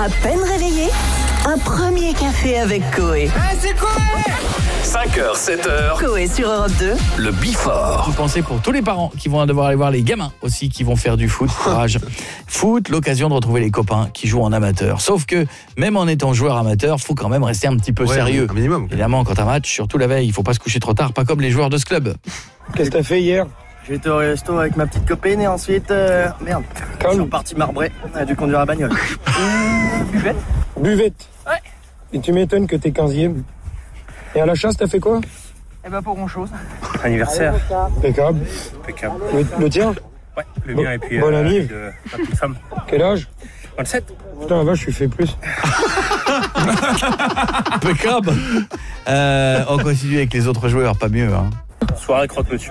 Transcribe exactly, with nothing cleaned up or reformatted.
À peine réveillé, un premier café avec Coé. Ah, c'est Coé! cinq heures, sept heures. Coé sur Europe deux. Le Before. Vous pensez pour tous les parents qui vont devoir aller voir les gamins aussi qui vont faire du foot. Courage. Foot, l'occasion de retrouver les copains qui jouent en amateur. Sauf que même en étant joueur amateur, faut quand même rester un petit peu Ouais, sérieux. un minimum. Évidemment, quand un match, surtout la veille, il faut pas se coucher trop tard, pas comme les joueurs de ce club. Qu'est-ce que t'as fait hier? J'ai été au resto avec ma petite copine et ensuite, euh, merde, je suis reparti marbrer, on a dû conduire la bagnole. Euh, buvette. Buvette. Ouais. Et tu m'étonnes que t'es quinzième. Et à la chasse, t'as fait quoi? Eh ben, pas grand chose. Anniversaire. Impeccable. Impeccable. Le, le tien? Ouais, le Bon- mien et puis bonne euh, année. de ma petite femme. Quel âge? vingt-sept. Putain, la vache, je fais plus. Impeccable. euh, On continue avec les autres joueurs, pas mieux. Hein. Soirée croque-monsieur.